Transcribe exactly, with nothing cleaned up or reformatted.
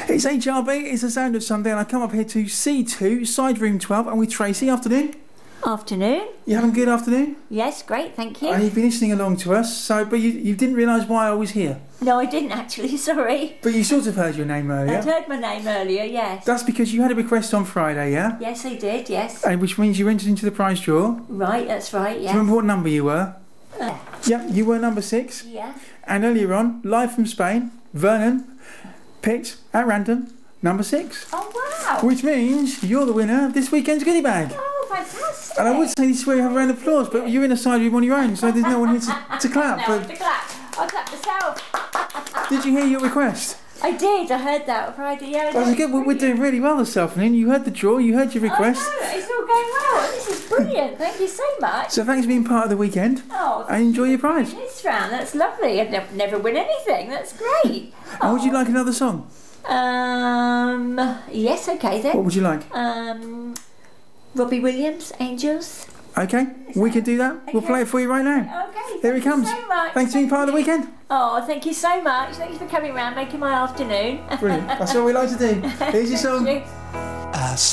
It's H R B, it's the sound of Sunday, and I come up here to C two, side room twelve, and with Tracy. Afternoon. Afternoon. You having a good afternoon? Yes, great, thank you. And you've been listening along to us, so but you, you didn't realise why I was here. No, I didn't actually, sorry. But you sort of heard your name earlier. I'd heard my name earlier, yes. That's because you had a request on Friday, yeah? Yes, I did, yes. And which means you entered into the prize draw. Right, that's right, Do yes. you remember what number you were? Uh, Yep, you were number six. yeah. And earlier on, live from Spain, Vernon picked at random number six. Oh, wow. Which means you're the winner of this weekend's goodie bag. Oh, fantastic. And I would say this is where you have a round of applause, but you're in a side room on your own, so there's no one here to, to clap. No, But to clap. I'll clap myself. did you hear your request? I did, I heard that on Friday, yeah. That was good. We're doing really well this afternoon. You heard the draw, you heard your request. Oh, no, it's all going well. This is brilliant. Thank you so much. So thanks for being part of the weekend. Oh, And enjoy your prize. this round, that's lovely. I'd never, never win anything. That's great. And would you like another song? Um, yes, okay then. What would you like? Um, Robbie Williams, Angels. Okay, we can do that. We'll play it for you right now. Okay. Here he thank you comes. So much. Thanks for being part of the weekend. Oh, thank you so much. Thank you for coming round, making my afternoon. Brilliant. That's all we like to do. Here's your Thank song. you.